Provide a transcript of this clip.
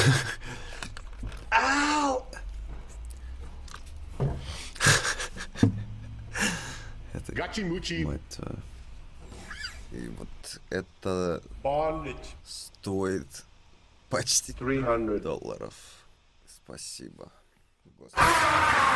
Ау! Это, Гачи-мучи. мать твою. И вот это Bondage. стоит почти $300. $300. Спасибо. Господи.